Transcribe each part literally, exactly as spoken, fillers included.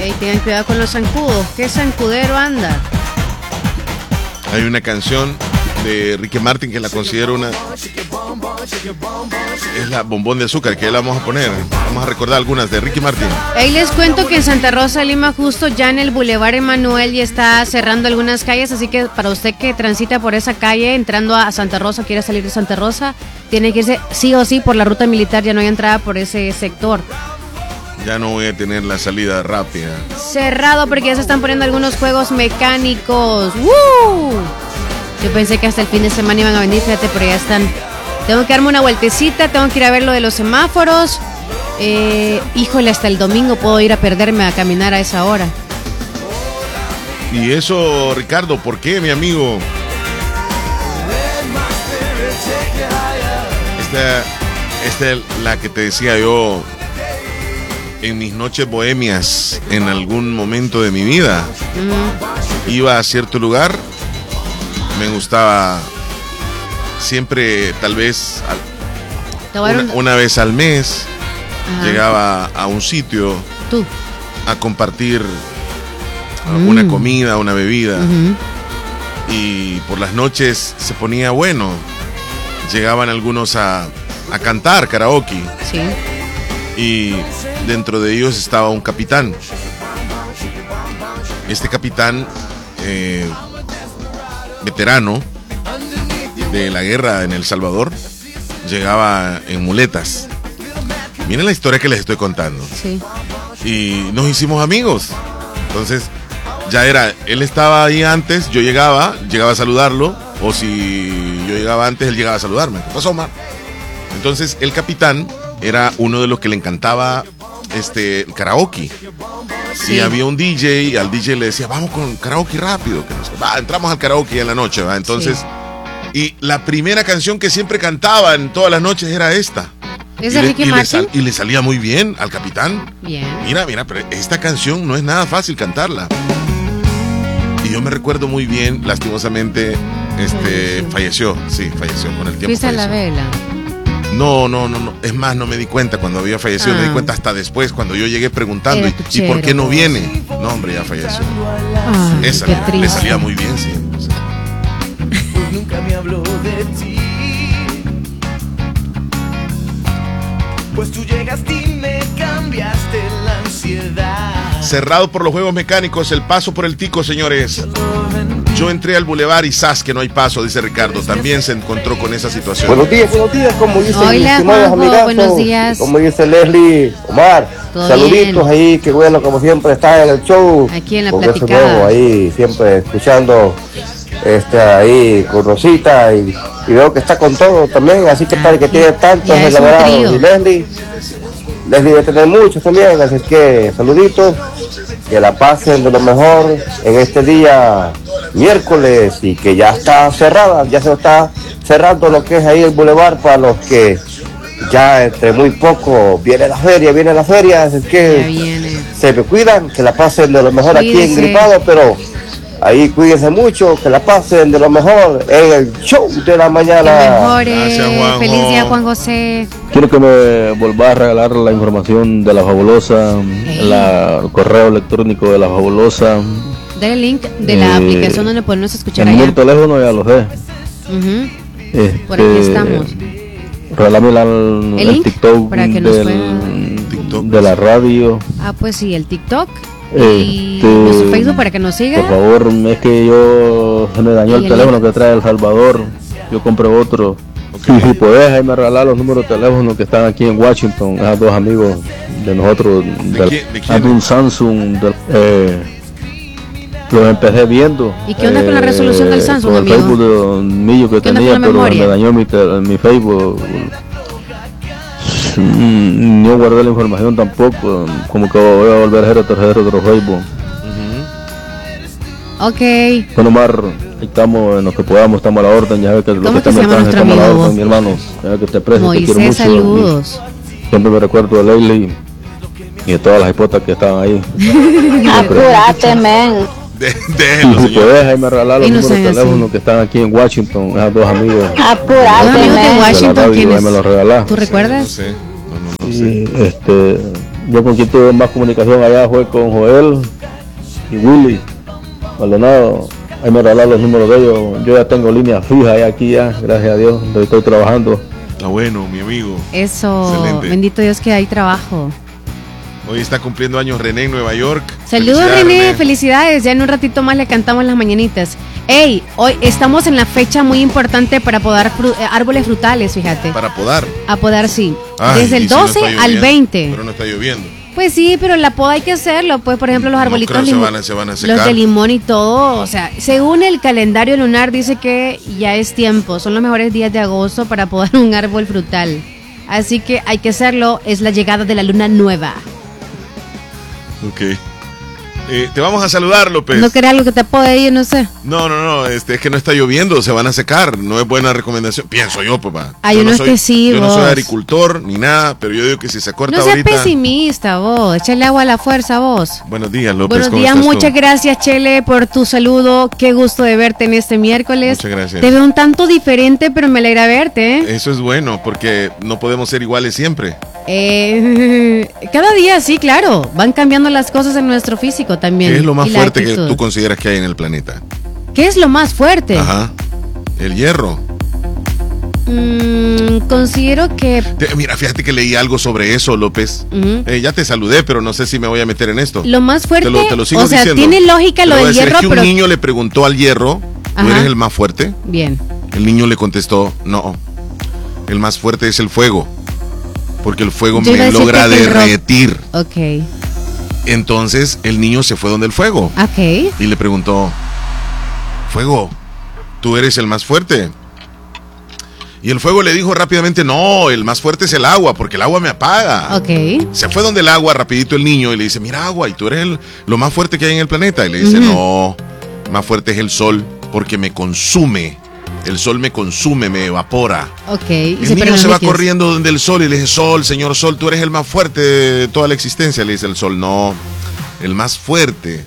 Ey, tengan cuidado con los zancudos. ¿Qué zancudero anda? Hay una canción de Ricky Martin que la considero una... Es la Bombón de Azúcar, que ya la vamos a poner. Vamos a recordar algunas de Ricky Martin. Ahí les cuento que en Santa Rosa, Lima, justo ya en el Boulevard Emanuel ya está cerrando algunas calles, así que para usted que transita por esa calle, entrando a Santa Rosa, quiere salir de Santa Rosa, tiene que irse sí o sí por la ruta militar, ya no hay entrada por ese sector. Ya no voy a tener la salida rápida. Cerrado porque ya se están poniendo algunos juegos mecánicos. ¡Woo! Yo pensé que hasta el fin de semana iban a venir, fíjate, pero ya están. Tengo que darme una vueltecita, tengo que ir a ver lo de los semáforos. Eh, híjole, hasta el domingo puedo ir a perderme a caminar a esa hora. Y eso, Ricardo, ¿por qué, mi amigo? Esta, esta es la que te decía yo en mis noches bohemias, en algún momento de mi vida. Mm. Iba a cierto lugar, me gustaba siempre, tal vez una, una vez al mes. Ajá. Llegaba a un sitio ¿Tú? a compartir mm. una comida, una bebida. Uh-huh. Y por las noches se ponía bueno. Llegaban algunos a, a cantar karaoke. Sí. Y dentro de ellos estaba un capitán. Este capitán, eh, veterano de la guerra en El Salvador, llegaba en muletas. Miren la historia que les estoy contando. Sí. Y nos hicimos amigos. Entonces, ya era, él estaba ahí antes, yo llegaba, llegaba a saludarlo, o si yo llegaba antes, él llegaba a saludarme. ¿Qué pasó, Omar? Entonces, el capitán era uno de los que le encantaba este karaoke. Sí. Y había un D J, y al D J le decía, vamos con karaoke rápido. Que nos... va, entramos al karaoke en la noche, ¿va? Entonces, sí. Y la primera canción que siempre cantaba en todas las noches era esta. ¿Es de Ricky Martin? Y le salía muy bien al capitán. Bien. Mira, mira, pero esta canción no es nada fácil cantarla. Y yo me recuerdo muy bien, lastimosamente, este, falleció. Sí, falleció con el tiempo. ¿Fuiste a la vela? No, no, no, no. Es más, no me di cuenta cuando había fallecido. Ah. Me di cuenta hasta después, cuando yo llegué preguntando, ¿y, ¿y por qué no viene? No, hombre, ya falleció. Ah, esa qué triste. Le salía muy bien, sí. O sea. Pues nunca me habló de ti. Pues tú llegaste y me cambiaste la ansiedad. Cerrado por los juegos mecánicos, el paso por el Tico, señores. Yo entré al bulevar y ¡zas! Que no hay paso, dice Ricardo. También se encontró con esa situación. Buenos días, buenos días, como dicen Hola, mis estimados Juanjo, amigazos, buenos días. como dice Leslie, Omar, saluditos bien. Ahí, qué bueno, como siempre está en el show. Aquí en la con platicada. Nuevo, ahí, siempre escuchando este ahí con Rosita y, y veo que está con todo también, así que ah, para que tiene tantos elaborados. Y Leslie, Leslie debe tener muchos también, así que saluditos, que la pasen de lo mejor en este día miércoles y que ya está cerrada, ya se está cerrando lo que es ahí el bulevar para los que ya entre muy poco viene la feria, viene la feria, así que se me cuidan, que la pasen de lo mejor. Cuídense. Aquí en Gripado, pero ahí cuídense mucho, que la pasen de lo mejor en el show de la mañana. Gracias, Juanjo. Feliz día, Juan José. Quiero que me volvás a regalar la información de La Fabulosa, la, el correo electrónico de La Fabulosa. Dale el link de la eh, aplicación donde podemos escuchar el allá. El teléfono ya lo sé. Uh-huh. Este, Por aquí estamos. Regálame el, el, el TikTok, para que nos del, TikTok de la radio. Ah, pues sí, el TikTok. Este, y nuestro Facebook para que nos siga. Por favor, es que yo se me dañó el, el teléfono link que trae El Salvador. Yo compré otro. Okay. Si, si podés, ahí me regalar los números de teléfono que están aquí en Washington. Esos dos amigos de nosotros. ¿De del, quién, de quién? Hay un Samsung. Del, eh, los empecé viendo. ¿Y qué onda eh, con la resolución del Samsung, con el amigo? Facebook de mío que tenía, pero me dañó mi, mi Facebook. No guardé la información tampoco. Como que voy a volver a hacer otro, hacer otro Facebook. Uh-huh. Ok. Bueno, Mar, estamos en lo que podamos, estamos a la orden. Ya ve que lo que te metas, estamos a la orden, mi hermano. Ya que te aprecio, Moisés, te quiero mucho. Saludos. Y siempre me recuerdo de Leila y de todas las hipotas que estaban ahí. Apúrate, men. De, déjelo, si puedes, ahí me regalar los números de teléfono así que están aquí en Washington, esos dos amigos. Apúrate, amigos de Washington, ¿quiénes? Me los regalás. ¿Tú recuerdas? No sé, no, no, no y, sé. Este, Yo con quien tuve más comunicación allá fue con Joel y Willy Maldonado. Ahí me regalaron los números de ellos. Yo ya tengo línea fija ya aquí ya, gracias a Dios, donde estoy trabajando. Está bueno, mi amigo. Eso, excelente. Bendito Dios que hay trabajo. Hoy está cumpliendo años René en Nueva York. Saludos René, René, felicidades. Ya en un ratito más le cantamos las mañanitas. Ey, hoy estamos en la fecha muy importante para podar fru- árboles frutales, fíjate. Para podar. A podar, sí. Ay, desde el doce si no al veinte. Pero no está lloviendo. Pues sí, pero la poda hay que hacerlo. Pues, por ejemplo, los arbolitos no creo, lim- se van a, se van a secar. los de limón y todo. O sea, según el calendario lunar dice que ya es tiempo. Son los mejores días de agosto para podar un árbol frutal. Así que hay que hacerlo. Es la llegada de la luna nueva. Ok. Eh, te vamos a saludar, López. ¿No querés algo que te apode ahí? No sé. No, no, no, este, es que no está lloviendo, se van a secar, no es buena recomendación, pienso yo, papá. Hay yo unos no soy, que sí, Yo vos. no soy agricultor ni nada, pero yo digo que si se corta No seas ahorita... pesimista, vos. Échale agua a la fuerza, vos. Buenos días, López. Buenos ¿cómo días, estás muchas tú? gracias, Chele, por tu saludo. Qué gusto de verte en este miércoles. Muchas gracias. Te veo un tanto diferente, pero me alegra verte, ¿eh? Eso es bueno, porque no podemos ser iguales siempre. Eh, cada día, sí, claro. Van cambiando las cosas en nuestro físico también. ¿Qué es lo más y la fuerte que actitud. tú consideras que hay en el planeta? ¿Qué es lo más fuerte? Ajá, el hierro. Mm, considero que... Te- mira, fíjate que leí algo sobre eso, López. Ujú. Eh, ya te saludé, pero no sé si me voy a meter en esto. Lo más fuerte, Te lo, te lo sigo o sea, diciendo. tiene lógica Te lo voy a del decir, hierro, es que pero... un niño le preguntó al hierro, ¿tú Ajá. eres el más fuerte? Bien. El niño le contestó, no, el más fuerte es el fuego, porque el fuego Yo iba a me decirte logra que el rock- derretir. Ok. Entonces el niño se fue donde el fuego Ok. y le preguntó, fuego, ¿tú eres el más fuerte? Y el fuego le dijo rápidamente, no, el más fuerte es el agua, porque el agua me apaga. Ok. Se fue donde el agua rapidito el niño y le dice, mira agua, y tú eres el- lo más fuerte que hay en el planeta. Y le dice, Ujú. no, más fuerte es el sol, porque me consume. El sol me consume, me evapora. Ok. Y El se niño pierden se va líquidos. corriendo donde el sol y le dice, sol, señor sol, tú eres el más fuerte de toda la existencia. Le dice el sol, no, el más fuerte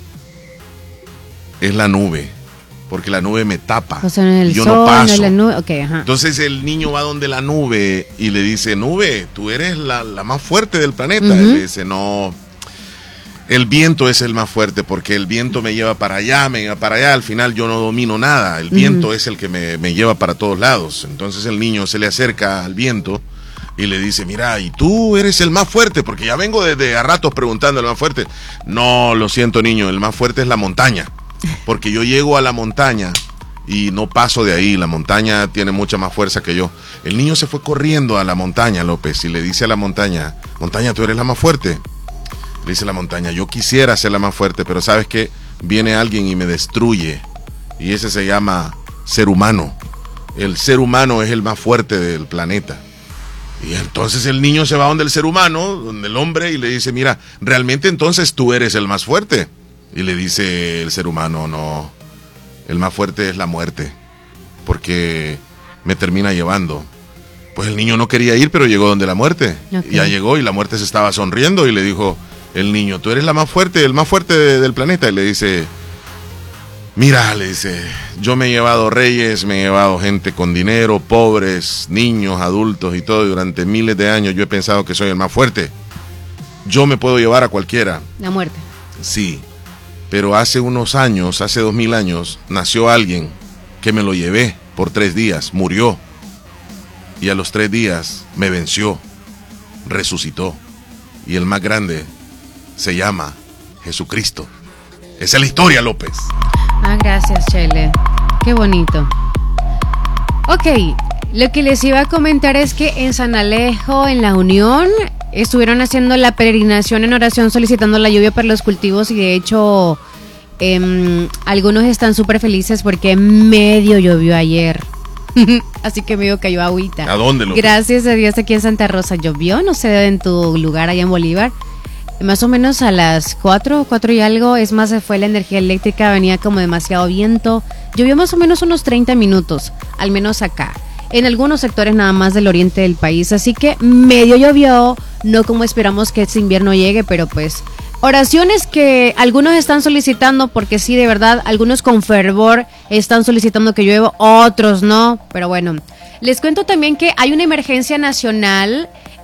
es la nube, porque la nube me tapa. O sea, no es el y yo sol, no paso. es la nube. Ok, ajá. Entonces el niño va donde la nube y le dice, nube, tú eres la, la más fuerte del planeta. Ujú. Y le dice, no, el viento es el más fuerte porque el viento me lleva para allá, me lleva para allá, al final yo no domino nada, el viento Ujú. es el que me, me lleva para todos lados. Entonces el niño se le acerca al viento y le dice, mira, y tú eres el más fuerte, porque ya vengo desde a ratos preguntando el más fuerte. No, lo siento niño, el más fuerte es la montaña, porque yo llego a la montaña y no paso de ahí, la montaña tiene mucha más fuerza que yo. El niño se fue corriendo a la montaña, López, y le dice a la montaña, montaña, tú eres la más fuerte. Le dice la montaña, yo quisiera ser la más fuerte, pero ¿sabes qué? Viene alguien y me destruye, y ese se llama ser humano. El ser humano es el más fuerte del planeta. Y entonces el niño se va donde el ser humano, donde el hombre, y le dice, mira, realmente entonces tú eres el más fuerte. Y le dice el ser humano, no, el más fuerte es la muerte, porque me termina llevando. Pues el niño no quería ir, pero llegó donde la muerte. Ok. Ya llegó y la muerte se estaba sonriendo y le dijo el niño, tú eres la más fuerte, el más fuerte de- del planeta. Y le dice, mira, le dice, yo me he llevado reyes, me he llevado gente con dinero, pobres, niños, adultos y todo. Y durante miles de años yo he pensado que soy el más fuerte. Yo me puedo llevar a cualquiera. La muerte. Sí, pero hace unos años, hace dos mil años, nació alguien que me lo llevé por tres días, murió. Y a los tres días me venció, resucitó. Y el más grande se llama Jesucristo. Esa es la historia, López. Ah, gracias, Chele. Qué bonito. Ok, lo que les iba a comentar es que en San Alejo, en La Unión, estuvieron haciendo la peregrinación en oración solicitando la lluvia para los cultivos y de hecho em, algunos están súper felices porque medio llovió ayer. Así que medio cayó agüita. ¿A dónde, López? Gracias a Dios aquí en Santa Rosa llovió, no sé en tu lugar allá en Bolívar. Más o menos a las cuatro, cuatro y algo, es más, se fue la energía eléctrica, venía como demasiado viento. Llovió más o menos unos treinta minutos, al menos acá. En algunos sectores nada más del oriente del país, así que medio llovió, no como esperamos que este invierno llegue, pero pues oraciones que algunos están solicitando, porque sí, de verdad, algunos con fervor están solicitando que llueva, otros no, pero bueno. Les cuento también que hay una emergencia nacional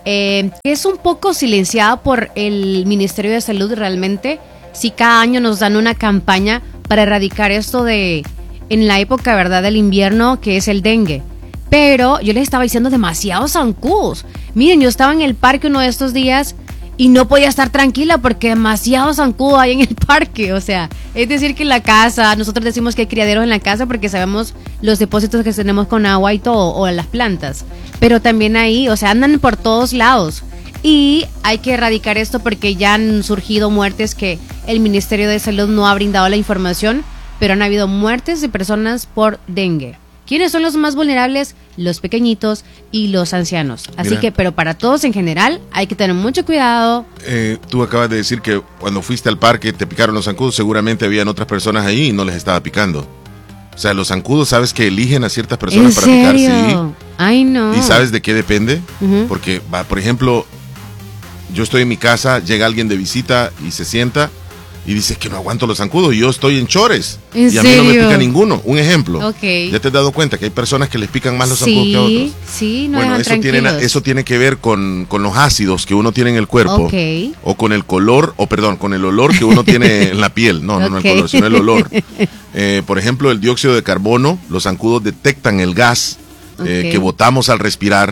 eh, que es un poco silenciada por el Ministerio de Salud realmente. Sí, cada año nos dan una campaña para erradicar esto de, en la época, ¿verdad?, del invierno, que es el dengue. Pero yo les estaba diciendo demasiados zancudos. Miren, yo estaba en el parque uno de estos días y no podía estar tranquila porque demasiados zancudos hay en el parque. O sea, es decir que en la casa, nosotros decimos que hay criaderos en la casa porque sabemos los depósitos que tenemos con agua y todo, o las plantas. Pero también ahí, o sea, andan por todos lados. Y hay que erradicar esto porque ya han surgido muertes que el Ministerio de Salud no ha brindado la información, pero han habido muertes de personas por dengue. ¿Quiénes son los más vulnerables? Los pequeñitos y los ancianos. Así Mira, que, pero para todos en general, hay que tener mucho cuidado. Eh, tú acabas de decir que cuando fuiste al parque te picaron los zancudos, seguramente habían otras personas ahí y no les estaba picando. O sea, los zancudos, ¿sabes que eligen a ciertas personas para picar? Sí. Ay, no. ¿Y sabes de qué depende? Uh-huh. Porque, va, por ejemplo, yo estoy en mi casa, llega alguien de visita y se sienta y dice que no aguanto los zancudos y yo estoy en chores. ¿En y serio? A mí no me pica ninguno. Un ejemplo. Okay. ¿Ya te has dado cuenta que hay personas que les pican más los zancudos sí, que a otros? Sí, no. Bueno, eso tiene, eso tiene que ver con, con los ácidos que uno tiene en el cuerpo. Okay. O con el color, o perdón, con el olor que uno tiene en la piel. No, no, okay. no el color, sino el olor. Eh, por ejemplo, el dióxido de carbono, los zancudos detectan el gas okay. eh, que botamos al respirar.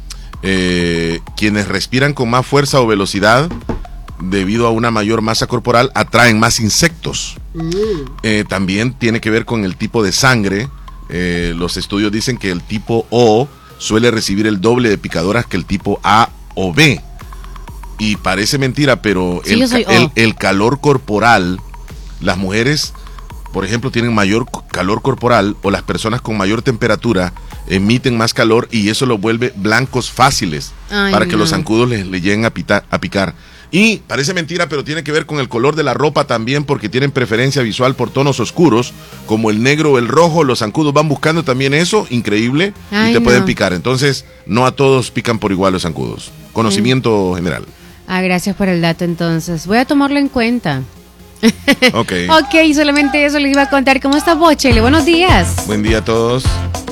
Eh, quienes respiran con más fuerza o velocidad debido a una mayor masa corporal atraen más insectos. Mm. Eh, también tiene que ver con el tipo de sangre. Eh, los estudios dicen que el tipo O suele recibir el doble de picadoras que el tipo A o B. Y parece mentira, pero sí, el, el, el calor corporal, las mujeres, por ejemplo, tienen mayor calor corporal, o las personas con mayor temperatura emiten más calor y eso los vuelve blancos fáciles. Ay, para no. que los zancudos le, le lleguen a, pita, a picar. Y parece mentira, pero tiene que ver con el color de la ropa también, porque tienen preferencia visual por tonos oscuros, como el negro o el rojo. Los zancudos van buscando también eso, increíble, Ay, y te no. pueden picar. Entonces, no a todos pican por igual los zancudos. Conocimiento mm. general. Ah, gracias por el dato, entonces. Voy a tomarlo en cuenta. Ok. Ok, solamente eso les iba a contar. ¿Cómo está Bochele? Buenos días. Buen día a todos.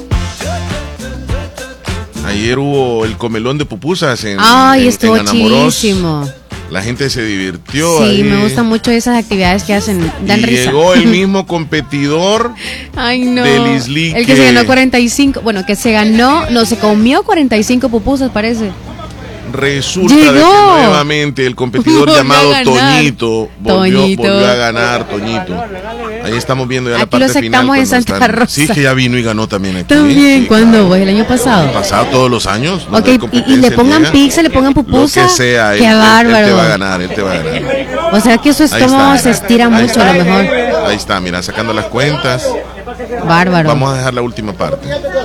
Ayer hubo el comelón de pupusas en, Ay, en, estuvo en Anamorós. Chivísimo. La gente se divirtió. Sí, ahí. me gustan mucho esas actividades que hacen. Dan y risa. Llegó el mismo competidor Ay, no. del Islique. El que se ganó cuarenta y cinco. Bueno, que se ganó, no, se comió cuarenta y cinco pupusas, parece. Resulta Llegó. de que nuevamente el competidor llamado Toñito volvió, Toñito volvió a ganar. Toñito. Ahí estamos viendo ya aquí la parte lo aceptamos final. En Santa están... Rosa. Sí, que ya vino y ganó también aquí. También, sí, ¿cuándo? claro. Pues el año pasado. El pasado, todos los años. Ok, y, y le pongan llega. pizza, le pongan pupusa. Lo que sea, Qué él, bárbaro. Él te va a ganar, él te va a ganar. O sea que su estómago se estira ahí mucho está. a lo mejor. Ahí está, mira, sacando las cuentas. Bárbaro. Vamos a dejar la última parte.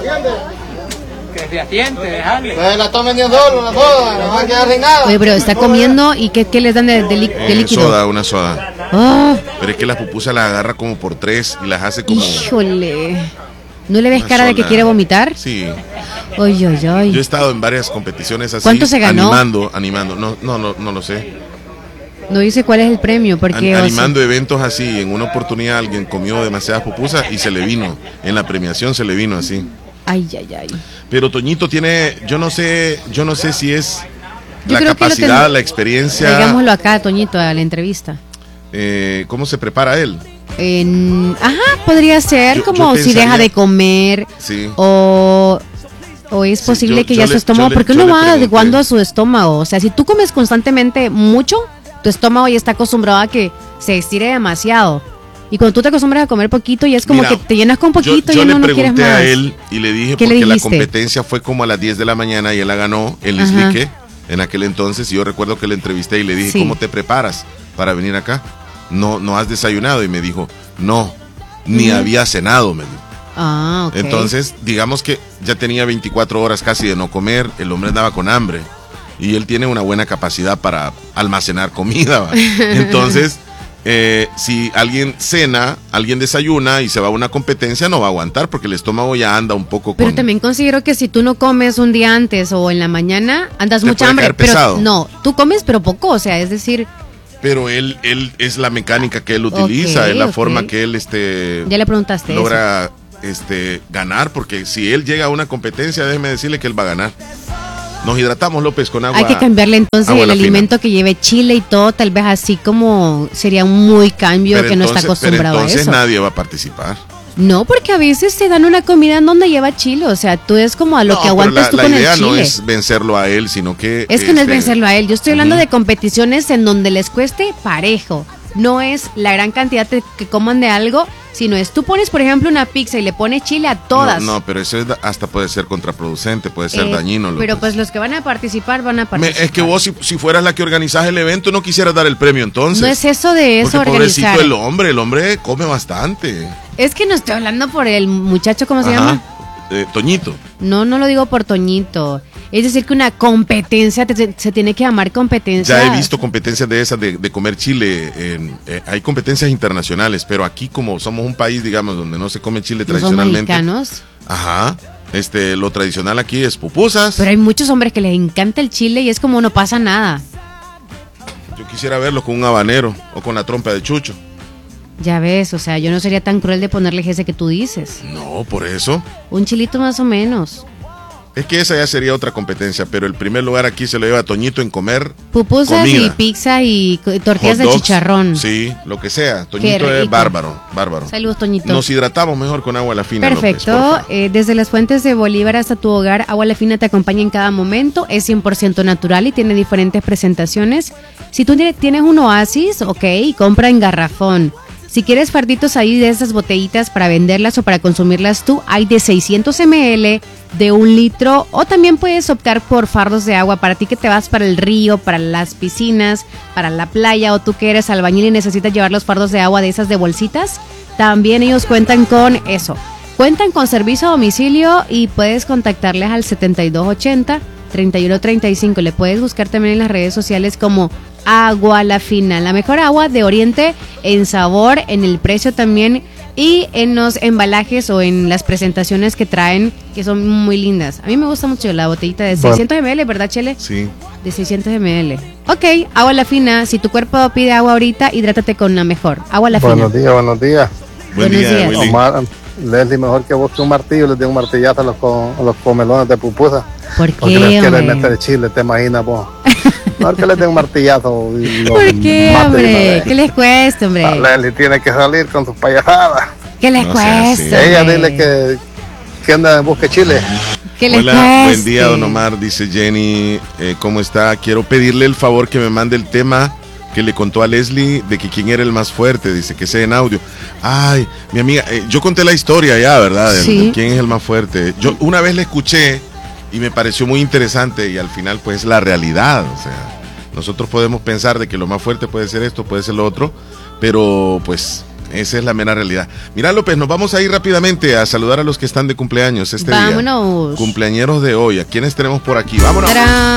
Que se asiente, dejale. Pues la tomen de un solo, la soda, no va a quedar sin nada. Oye, pero está comiendo y ¿qué, qué les dan de, de, de eh, líquido? Soda, una soda. Oh. Pero es que las pupusas las agarra como por tres y las hace como... Híjole. ¿No le ves una cara sola. de que quiere vomitar? Sí. Oye, oye, oye. Yo he estado en varias competiciones así. ¿Cuánto se ganó? Animando, animando. No, no, no, no lo sé. No dice cuál es el premio, porque... An animando o sea... eventos así. En una oportunidad alguien comió demasiadas pupusas y se le vino. En la premiación se le vino así. Ay, ay, ay. Pero Toñito tiene, yo no sé, yo no sé si es yo la capacidad, la experiencia. Digámoslo acá, Toñito, a la entrevista. Eh, ¿Cómo se prepara él? En, ajá, podría ser yo, como yo pensaría, si deja de comer. Sí. O, o es posible sí, yo, que ya su estómago, le, porque uno va adecuando a su estómago. O sea, si tú comes constantemente mucho, tu estómago ya está acostumbrado a que se estire demasiado. Y cuando tú te acostumbras a comer poquito, ya es como Mira, que te llenas con poquito y ya no, no quieres más. Yo le pregunté a él y le dije, porque le la competencia fue como a las diez de la mañana y él la ganó, el Islique, en aquel entonces. Y yo recuerdo que le entrevisté y le dije, sí. ¿cómo te preparas para venir acá? No, no has desayunado. Y me dijo, no, ni mm. había cenado, me dijo. Ah, okay. Entonces, digamos que ya tenía veinticuatro horas casi de no comer, el hombre andaba con hambre. Y él tiene una buena capacidad para almacenar comida. Entonces... Eh, si alguien cena, alguien desayuna y se va a una competencia, no va a aguantar porque el estómago ya anda un poco con... Pero también considero que si tú no comes un día antes o en la mañana, andas mucha hambre. Pero no, tú comes pero poco, o sea, es decir... Pero él, él es la mecánica que él utiliza, okay, es la okay. forma que él este ya le preguntaste logra eso. este ganar, porque si él llega a una competencia, déjeme decirle que él va a ganar. Nos hidratamos, López, con agua. Hay que cambiarle entonces agua el la fina. alimento que lleve chile y todo, tal vez así como sería un muy cambio Pero que no está entonces- acostumbrado pero a entonces eso. nadie va a participar. No, porque a veces te dan una comida en donde lleva chile, o sea, tú es como a lo No, que pero aguantas la, tú la con el idea chile. no es vencerlo a él, sino que... Es que no es este, vencerlo a él. Yo estoy hablando Ujú. de competiciones en donde les cueste parejo. No es la gran cantidad de, que coman de algo, sino es tú pones, por ejemplo, una pizza y le pones chile a todas. No, no, pero eso es da- hasta puede ser contraproducente, puede ser Eh, dañino. Pero López. pues los que van a participar van a Me- participar. es que vos, si, si fueras la que organizas el evento, no quisieras dar el premio entonces. No es eso de eso Porque organizar. pobrecito el hombre, el hombre come bastante. Es que no estoy hablando por el muchacho, ¿cómo se Ajá. llama? Eh, Toñito. No, no lo digo por Toñito. Es decir, que una competencia te- se tiene que llamar competencia. Ya he visto competencias de esas de, de comer chile. en- eh, hay competencias internacionales, pero aquí como somos un país, digamos, donde no se come chile ¿No son tradicionalmente. mexicanos? Ajá. Este, lo tradicional aquí es pupusas. Pero hay muchos hombres que les encanta el chile y es como no pasa nada. Yo quisiera verlo con un habanero o con la trompa de chucho. Ya ves, o sea, yo no sería tan cruel de ponerle ese que tú dices. No, por eso. Un chilito más o menos. Es que esa ya sería otra competencia, pero el primer lugar aquí se lo lleva a Toñito en comer Pupusas comida. y pizza y co- tortillas Hot de dogs, chicharrón. Sí, lo que sea. Toñito es rico. bárbaro, bárbaro. Saludos, Toñito. Nos hidratamos mejor con agua a la fina. López, Perfecto. porfa. Eh, desde las fuentes de Bolívar hasta tu hogar, Agua La Fina te acompaña en cada momento. Es cien por ciento natural y tiene diferentes presentaciones. Si tú tiene- tienes un oasis, ok, compra en garrafón. Si quieres farditos ahí de esas botellitas para venderlas o para consumirlas tú, hay de seiscientos mililitros, de un litro, o también puedes optar por fardos de agua para ti que te vas para el río, para las piscinas, para la playa, o tú que eres albañil y necesitas llevar los fardos de agua de esas de bolsitas. También ellos cuentan con eso. Cuentan con servicio a domicilio y puedes contactarles al setenta y dos ochenta, treinta y uno treinta y cinco. Le puedes buscar también en las redes sociales como Agua La Fina, la mejor agua de Oriente en sabor, en el precio también y en los embalajes o en las presentaciones que traen, que son muy lindas. A mí me gusta mucho la botellita de seiscientos mililitros, ¿verdad, Chele? Sí. De seiscientos mililitros. Ok, Agua La Fina. Si tu cuerpo pide agua ahorita, hidrátate con la mejor. Agua La Fina. Buenos días, buenos días. Buen Buenos día, días. Willy. Omar, Leslie, mejor que vos que un martillo, les dé un martillazo a los, co- a los comelones de pupusa. ¿Por Porque qué, les quieren hombre? meter chile, te imaginas vos. Mejor que les den un martillazo y los ¿Por qué, mate de una hombre? vez. ¿Qué les cuesta, Ah, hombre? Leslie tiene que salir con sus payasadas. ¿Qué les No sea así. cuesta? Ella hombre? dile que, que anda en busca de chile. ¿Qué les Hola, cueste? buen día, don Omar, dice Jenny. Eh, ¿Cómo está? Quiero pedirle el favor que me mande el tema que le contó a Leslie de que quién era el más fuerte, dice que sea en audio. Ay, mi amiga, eh, yo conté la historia ya, ¿verdad? De, Sí. de quién es el más fuerte. Yo una vez la escuché y me pareció muy interesante y al final pues es la realidad, o sea, nosotros podemos pensar de que lo más fuerte puede ser esto, puede ser lo otro, pero pues esa es la mera realidad. Mira, López, nos vamos a ir rápidamente a saludar a los que están de cumpleaños este día. Vámonos. Cumpleañeros de hoy. ¿A quiénes tenemos por aquí? Vámonos. ¡Tarán!